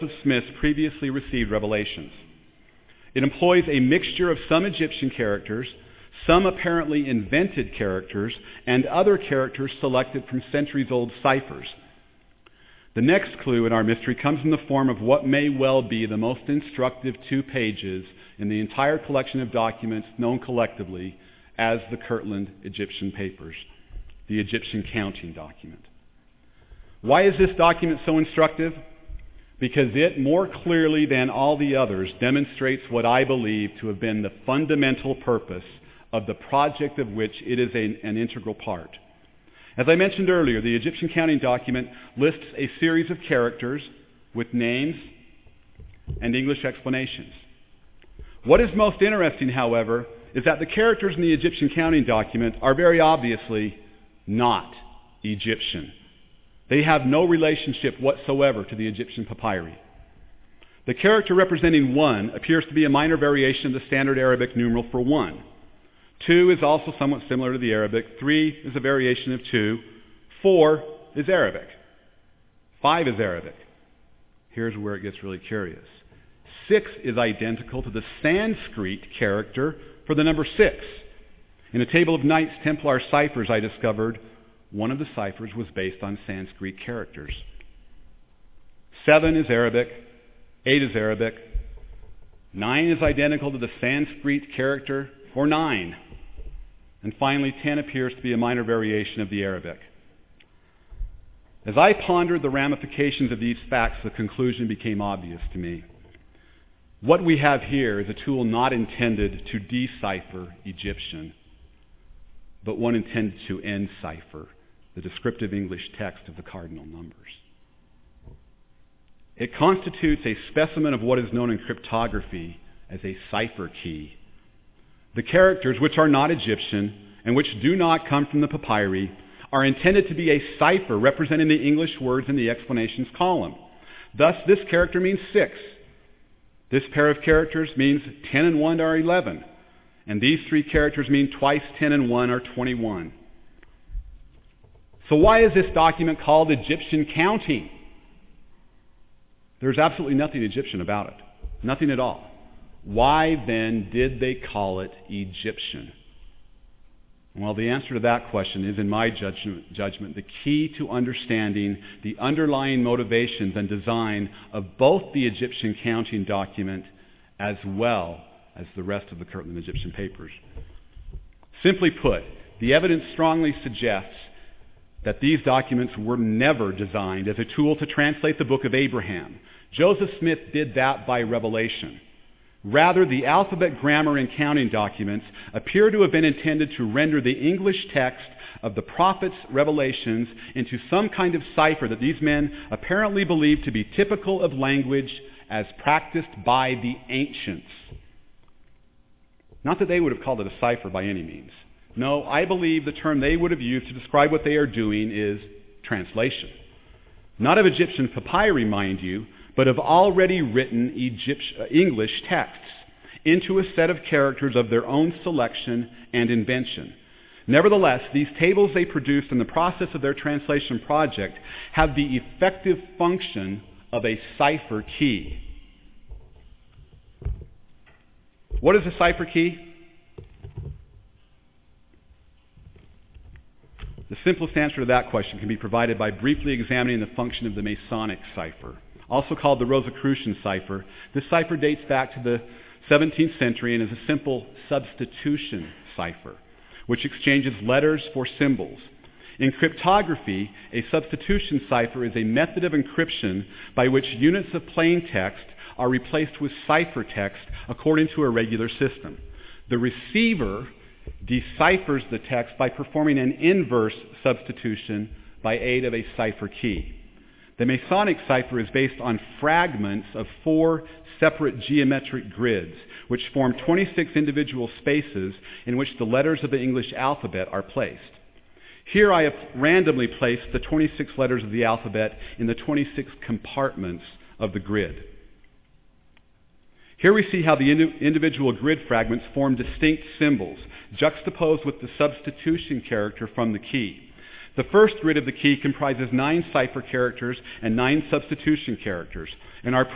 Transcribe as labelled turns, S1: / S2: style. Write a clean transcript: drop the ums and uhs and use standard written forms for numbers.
S1: Smith's previously received revelations. It employs a mixture of some Egyptian characters, some apparently invented characters, and other characters selected from centuries-old ciphers. The next clue in our mystery comes in the form of what may well be the most instructive 2 pages in the entire collection of documents known collectively as the Kirtland Egyptian Papers, the Egyptian Counting Document. Why is this document so instructive? Because it, more clearly than all the others, demonstrates what I believe to have been the fundamental purpose of the project of which it is an integral part. As I mentioned earlier, the Egyptian Counting Document lists a series of characters with names and English explanations. What is most interesting, however, is that the characters in the Egyptian Counting Document are very obviously not Egyptian. They have no relationship whatsoever to the Egyptian papyri. The character representing 1 appears to be a minor variation of the standard Arabic numeral for 1. 2 is also somewhat similar to the Arabic. 3 is a variation of 2. 4 is Arabic. 5 is Arabic. Here's where it gets really curious. 6 is identical to the Sanskrit character for the number 6. In a table of Knights Templar ciphers I discovered, one of the ciphers was based on Sanskrit characters. 7 is Arabic. 8 is Arabic. 9 is identical to the Sanskrit character for 9. And finally, 10 appears to be a minor variation of the Arabic. As I pondered the ramifications of these facts, the conclusion became obvious to me. What we have here is a tool not intended to decipher Egyptian, but one intended to encipher the descriptive English text of the cardinal numbers. It constitutes a specimen of what is known in cryptography as a cipher key. The characters, which are not Egyptian and which do not come from the papyri, are intended to be a cipher representing the English words in the explanations column. Thus, this character means 6. This pair of characters means 10 and 1 are 11. And these 3 characters mean twice 10 and 1 are 21. So why is this document called Egyptian Counting? There's absolutely nothing Egyptian about it. Nothing at all. Why then did they call it Egyptian? Well, the answer to that question is, in my judgment, the key to understanding the underlying motivations and design of both the Egyptian Counting Document as well as the rest of the Kirtland Egyptian Papers. Simply put, the evidence strongly suggests that these documents were never designed as a tool to translate the Book of Abraham. Joseph Smith did that by revelation. Rather, the alphabet, grammar, and counting documents appear to have been intended to render the English text of the prophet's revelations into some kind of cipher that these men apparently believed to be typical of language as practiced by the ancients. Not that they would have called it a cipher by any means. No, I believe the term they would have used to describe what they are doing is translation. Not of Egyptian papyri, mind you, but of already written English texts into a set of characters of their own selection and invention. Nevertheless, these tables they produced in the process of their translation project have the effective function of a cipher key. What is a cipher key? The simplest answer to that question can be provided by briefly examining the function of the Masonic cipher. Also called the Rosicrucian cipher, this cipher dates back to the 17th century and is a simple substitution cipher, which exchanges letters for symbols. In cryptography, a substitution cipher is a method of encryption by which units of plain text are replaced with ciphertext according to a regular system. The receiver deciphers the text by performing an inverse substitution by aid of a cipher key. The Masonic cipher is based on fragments of 4 separate geometric grids, which form 26 individual spaces in which the letters of the English alphabet are placed. Here I have randomly placed the 26 letters of the alphabet in the 26 compartments of the grid. Here we see how the individual grid fragments form distinct symbols, juxtaposed with the substitution character from the key. The first grid of the key comprises 9 cipher characters and 9 substitution characters, and our